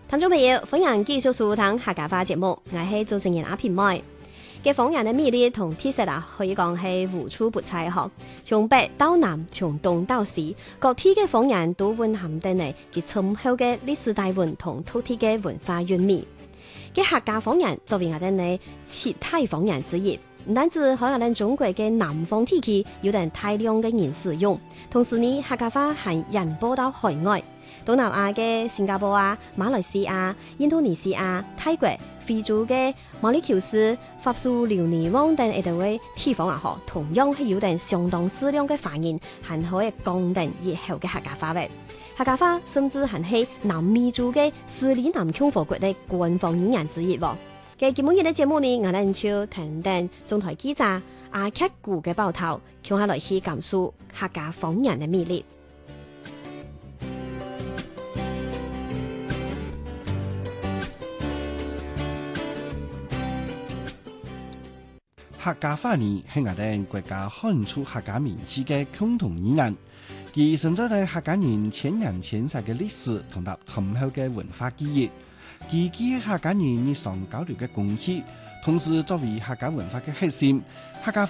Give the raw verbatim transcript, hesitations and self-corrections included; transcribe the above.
聽眾朋友，歡迎繼續收聽客家話節目，我係主持人阿平妹。嘅方言嘅魅力同特色啊，可以講係無處不在嗬。從北到南，從東到西，各地嘅方言都蘊含住呢其深厚嘅歷史底蘊同土地嘅文化韻味。嘅客家方言作為我哋呢七大方言之一，唔單止喺我哋中國嘅南方地區有人大量嘅人使用，同時呢客家話係引播到海外。東南亞嘅新加坡啊、馬來西亞、印度尼西亞、泰國、非洲嘅毛里求斯、法屬留尼汪等一啲嘅地方啊，嗬，同樣係有定相當數量嘅方言，係可以講定熱口嘅客家話嘅。客家話甚至係係南美洲嘅斯里蘭共和國嘅官方語言之一喎。嘅今日嘅節目呢，我哋就聽聽中台記者阿克古嘅報道，叫下來去感受客家方言嘅魅力。 客家話呢係我哋國家漢族客家民族嘅共同語言，其存在喺客家人千人千世嘅歷史同埋深厚嘅文化記憶，其基於客家人日常交流嘅工具，同時作為客家文化嘅核心，客家